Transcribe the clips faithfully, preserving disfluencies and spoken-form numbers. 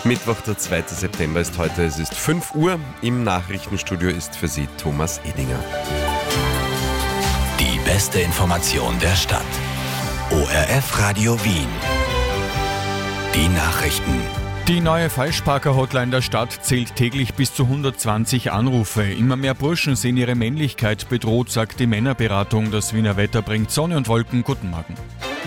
Mittwoch, der zweite September ist heute, es ist fünf Uhr. Im Nachrichtenstudio ist für Sie Thomas Edinger. Die beste Information der Stadt. O R F Radio Wien. Die Nachrichten. Die neue Falschparker-Hotline der Stadt zählt täglich bis zu hundertzwanzig Anrufe. Immer mehr Burschen sehen ihre Männlichkeit bedroht, sagt die Männerberatung. Das Wiener Wetter bringt Sonne und Wolken. Guten Morgen.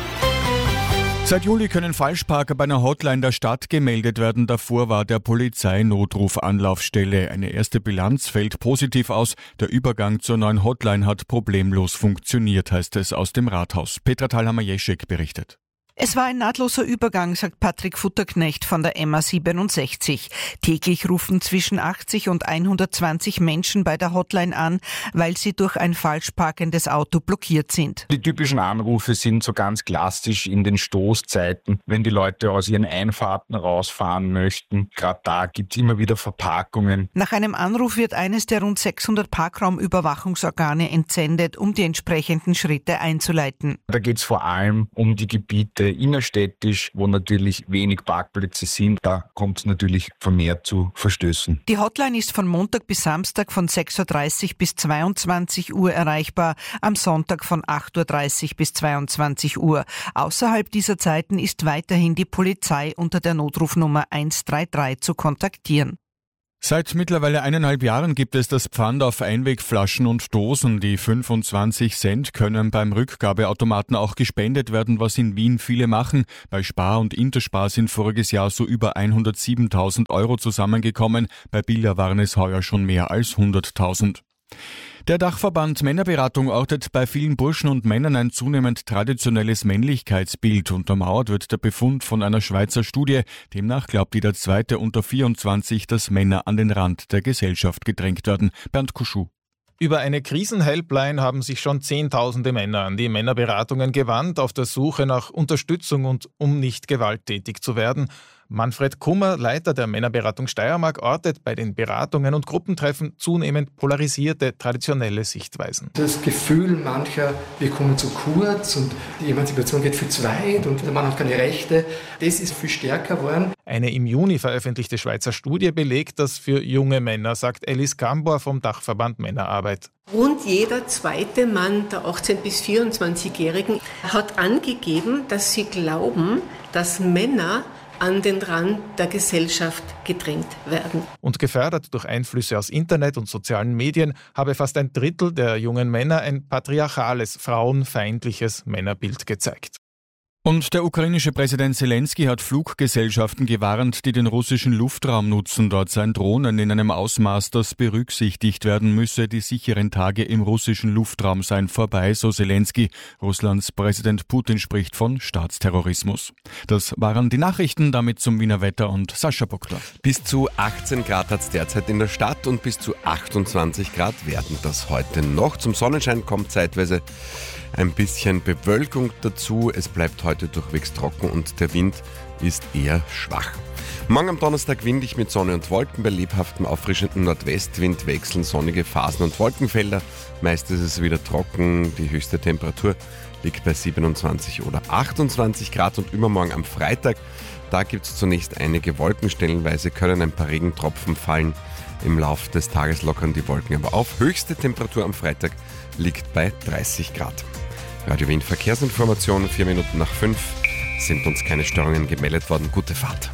Seit Juli können Falschparker bei einer Hotline der Stadt gemeldet werden. Davor war der Polizeinotruf Anlaufstelle. Eine erste Bilanz fällt positiv aus. Der Übergang zur neuen Hotline hat problemlos funktioniert, heißt es aus dem Rathaus. Petra Thalhammer-Jeschek berichtet. Es war ein nahtloser Übergang, sagt Patrick Futterknecht von der M A siebenundsechzig. Täglich rufen zwischen achtzig und hundertzwanzig Menschen bei der Hotline an, weil sie durch ein falsch parkendes Auto blockiert sind. Die typischen Anrufe sind so ganz klassisch in den Stoßzeiten, wenn die Leute aus ihren Einfahrten rausfahren möchten. Gerade da gibt es immer wieder Verparkungen. Nach einem Anruf wird eines der rund sechshundert Parkraumüberwachungsorgane entsendet, um die entsprechenden Schritte einzuleiten. Da geht es vor allem um die Gebiete innerstädtisch, wo natürlich wenig Parkplätze sind. Da kommt es natürlich vermehrt zu Verstößen. Die Hotline ist von Montag bis Samstag von sechs Uhr dreißig bis zweiundzwanzig Uhr erreichbar, am Sonntag von acht Uhr dreißig bis zweiundzwanzig Uhr. Außerhalb dieser Zeiten ist weiterhin die Polizei unter der Notrufnummer eins drei drei zu kontaktieren. Seit mittlerweile eineinhalb Jahren gibt es das Pfand auf Einwegflaschen und Dosen. Die fünfundzwanzig Cent können beim Rückgabeautomaten auch gespendet werden, was in Wien viele machen. Bei Spar und Interspar sind voriges Jahr so über hundertsiebentausend Euro zusammengekommen. Bei Billa waren es heuer schon mehr als hunderttausend. Der Dachverband Männerberatung ortet bei vielen Burschen und Männern ein zunehmend traditionelles Männlichkeitsbild. Untermauert wird der Befund von einer Schweizer Studie. Demnach glaubt jeder Zweite unter vierundzwanzig, dass Männer an den Rand der Gesellschaft gedrängt werden. Bernd Kuschuh. Über eine Krisenhelpline haben sich schon Zehntausende Männer an die Männerberatungen gewandt, auf der Suche nach Unterstützung und um nicht gewalttätig zu werden. Manfred Kummer, Leiter der Männerberatung Steiermark, ortet bei den Beratungen und Gruppentreffen zunehmend polarisierte, traditionelle Sichtweisen. Das Gefühl mancher, wir kommen zu kurz und die Emanzipation geht viel zu weit und der Mann hat keine Rechte, das ist viel stärker geworden. Eine im Juni veröffentlichte Schweizer Studie belegt das für junge Männer, sagt Alice Gambor vom Dachverband Männerarbeit. Rund jeder zweite Mann der achtzehn- bis vierundzwanzigjährigen hat angegeben, dass sie glauben, dass Männer an den Rand der Gesellschaft gedrängt werden. Und gefördert durch Einflüsse aus Internet und sozialen Medien habe fast ein Drittel der jungen Männer ein patriarchales, frauenfeindliches Männerbild gezeigt. Und der ukrainische Präsident Zelensky hat Fluggesellschaften gewarnt, die den russischen Luftraum nutzen. Dort seien Drohnen in einem Ausmaß, das berücksichtigt werden müsse. Die sicheren Tage im russischen Luftraum seien vorbei, so Zelensky. Russlands Präsident Putin spricht von Staatsterrorismus. Das waren die Nachrichten, damit zum Wiener Wetter und Sascha Boktor. Bis zu achtzehn Grad hat es derzeit in der Stadt und bis zu achtundzwanzig Grad werden das heute noch. Zum Sonnenschein kommt zeitweise ein bisschen Bewölkung dazu. Es bleibt heute durchwegs trocken und der Wind ist eher schwach. Morgen am Donnerstag windig mit Sonne und Wolken. Bei lebhaftem, auffrischendem Nordwestwind wechseln sonnige Phasen und Wolkenfelder. Meist ist es wieder trocken. Die höchste Temperatur liegt bei siebenundzwanzig oder achtundzwanzig Grad. Und übermorgen am Freitag, da gibt es zunächst einige Wolken. Stellenweise können ein paar Regentropfen fallen. Im Lauf des Tages lockern die Wolken aber auf. Höchste Temperatur am Freitag liegt bei dreißig Grad. Radio Wien Verkehrsinformationen, vier Minuten nach fünf, sind uns keine Störungen gemeldet worden. Gute Fahrt.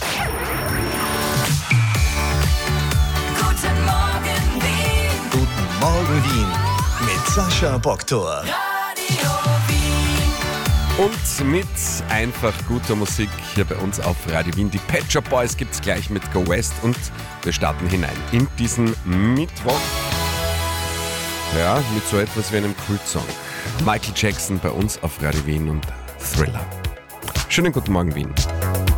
Guten Morgen Wien. Guten Morgen Wien. Mit Sascha Boktor. Radio Wien. Und mit einfach guter Musik hier bei uns auf Radio Wien. Die Pet Shop Boys gibt's gleich mit Go West und wir starten hinein in diesen Mittwoch. Ja, mit so etwas wie einem Kultsong. Michael Jackson bei uns auf Radio Wien und Thriller. Schönen guten Morgen, Wien.